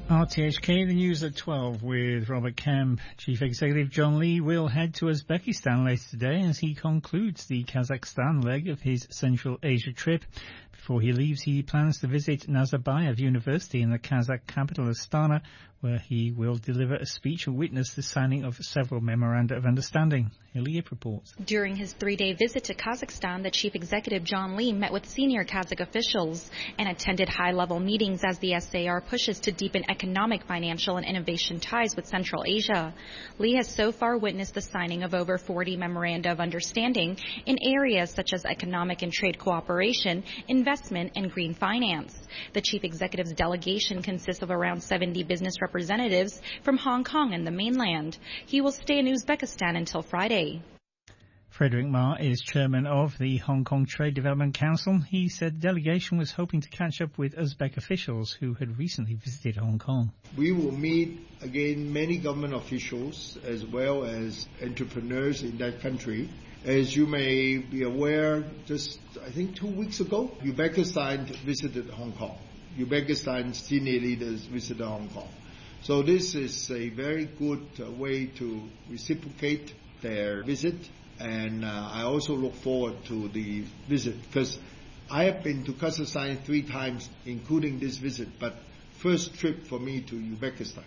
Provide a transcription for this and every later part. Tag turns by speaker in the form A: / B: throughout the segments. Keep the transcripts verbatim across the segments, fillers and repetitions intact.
A: R T H K, the news at twelve with Robert Kemp. Chief Executive John Lee will head to Uzbekistan later today as he concludes the Kazakhstan leg of his Central Asia trip. Before he leaves, he plans to visit Nazarbayev University in the Kazakh capital Astana, where he will deliver a speech and witness the signing of several memoranda of understanding. Eliab reports.
B: During his three-day visit to Kazakhstan, the chief executive John Lee met with senior Kazakh officials and attended high-level meetings as the S A R pushes to deepen economic, financial, and innovation ties with Central Asia. Lee has so far witnessed the signing of over forty memoranda of understanding in areas such as economic and trade cooperation, investment, and green finance. The chief executive's delegation consists of around seventy business representatives from Hong Kong and the mainland. He will stay in Uzbekistan until Friday.
A: Frederick Ma is chairman of the Hong Kong Trade Development Council. He said the delegation was hoping to catch up with Uzbek officials who had recently visited Hong Kong.
C: We will meet again many government officials as well as entrepreneurs in that country. As you may be aware, just I think two weeks ago, Uzbekistan visited Hong Kong. Uzbekistan senior leaders visited Hong Kong. So this is a very good uh, way to reciprocate their visit. And uh, I also look forward to the visit because I have been to Kazakhstan three times, including this visit, but first trip for me to Uzbekistan.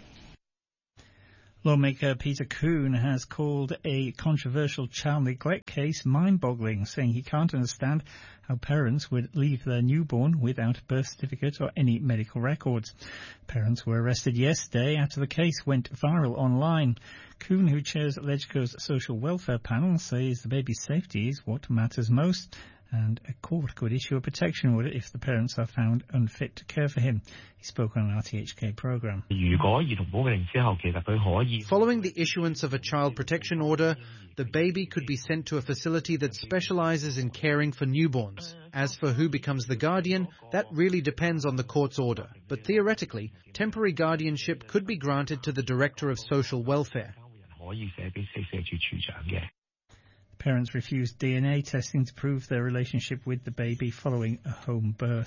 A: Lawmaker Peter Kuhn has called a controversial child neglect case mind-boggling, saying he can't understand how parents would leave their newborn without a birth certificate or any medical records. Parents were arrested yesterday after the case went viral online. Kuhn, who chairs LegCo's social welfare panel, says the baby's safety is what matters most, and a court could issue a protection order if the parents are found unfit to care for him. He spoke on an R T H K programme.
D: Following the issuance of a child protection order, the baby could be sent to a facility that specialises in caring for newborns. As for who becomes the guardian, that really depends on the court's order. But theoretically, temporary guardianship could be granted to the Director of Social Welfare.
A: Parents refused D N A testing to prove their relationship with the baby following a home birth.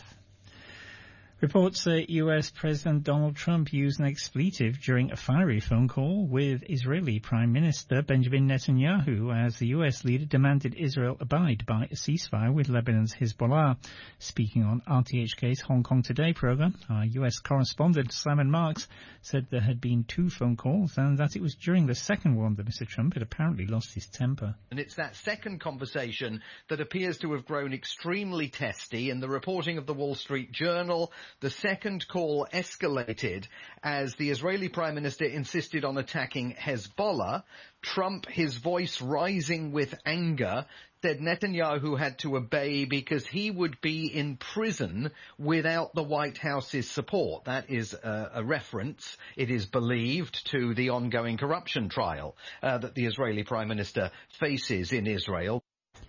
A: Reports say U S President Donald Trump used an expletive during a fiery phone call with Israeli Prime Minister Benjamin Netanyahu as the U S leader demanded Israel abide by a ceasefire with Lebanon's Hezbollah. Speaking on R T H K's Hong Kong Today programme, our U S correspondent Simon Marks said there had been two phone calls and that it was during the second one that Mister Trump had apparently lost his temper.
E: And it's that second conversation that appears to have grown extremely testy. In the reporting of the Wall Street Journal, the second call escalated as the Israeli Prime Minister insisted on attacking Hezbollah. Trump, his voice rising with anger, said Netanyahu had to obey because he would be in prison without the White House's support. That is a, a reference, it is believed, to the ongoing corruption trial uh, that the Israeli Prime Minister faces in Israel.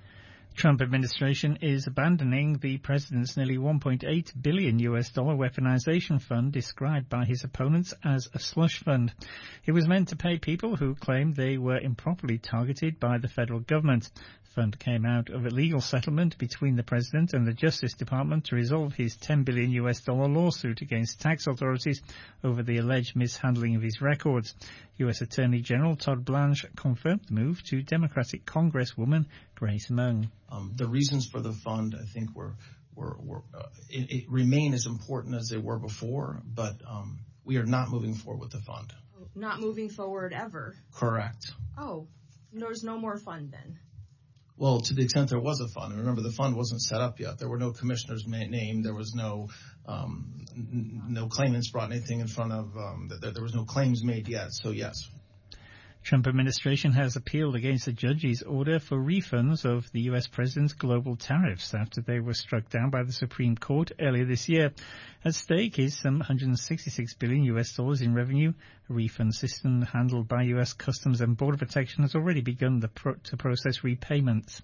A: Trump administration is abandoning the president's nearly one point eight billion U S dollar weaponization fund described by his opponents as a slush fund. It was meant to pay people who claimed they were improperly targeted by the federal government. The fund came out of a legal settlement between the president and the Justice Department to resolve his ten billion U S dollar lawsuit against tax authorities over the alleged mishandling of his records. U S Attorney General Todd Blanche confirmed the move to Democratic Congresswoman Grace Meng.
F: Um, the reasons for the fund, I think, were, were, were uh, it, it remain as important as they were before, but um, we are not moving forward with the fund.
G: Not moving forward ever?
F: Correct.
G: Oh, there's no more fund then?
F: Well, to the extent there was a fund. Remember, the fund wasn't set up yet. There were no commissioners named. There was no um, n- no claimants brought anything in front of. Um, th- there was no claims made yet. So yes.
A: Trump administration has appealed against the judge's order for refunds of the U S president's global tariffs after they were struck down by the Supreme Court earlier this year. At stake is some one hundred sixty-six billion U S dollars in revenue. A refund system handled by U S Customs and Border Protection has already begun the pro- to process repayments.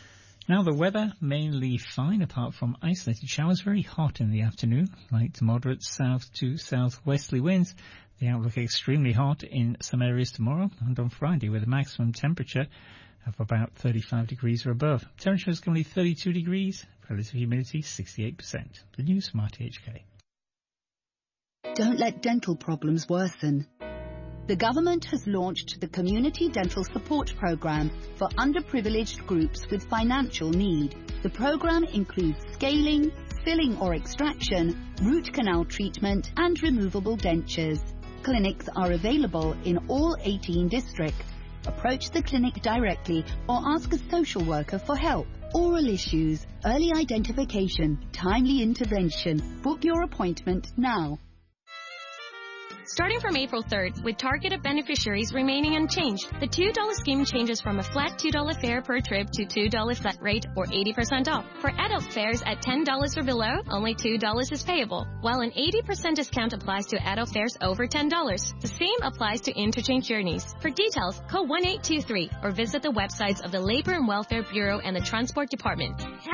A: Now the weather, mainly fine apart from isolated showers, very hot in the afternoon, light to moderate south to southwesterly winds. The outlook extremely hot in some areas tomorrow and on Friday with a maximum temperature of about thirty-five degrees or above. Temperature is currently thirty-two degrees, relative humidity sixty-eight percent. The news from R T H K.
H: Don't let dental problems worsen. The government has launched the Community Dental Support Program for underprivileged groups with financial need. The program includes scaling, filling or extraction, root canal treatment and removable dentures. Clinics are available in all eighteen districts. Approach the clinic directly or ask a social worker for help. Oral issues, early identification, timely intervention. Book your appointment now.
I: Starting from April third, with targeted beneficiaries remaining unchanged, the two dollar scheme changes from a flat two dollar fare per trip to two dollar flat rate or eighty percent off. For adult fares at ten dollars or below, only two dollars is payable, while an eighty percent discount applies to adult fares over ten dollars. The same applies to interchange journeys. For details, call one eight two three or visit the websites of the Labor and Welfare Bureau and the Transport Department.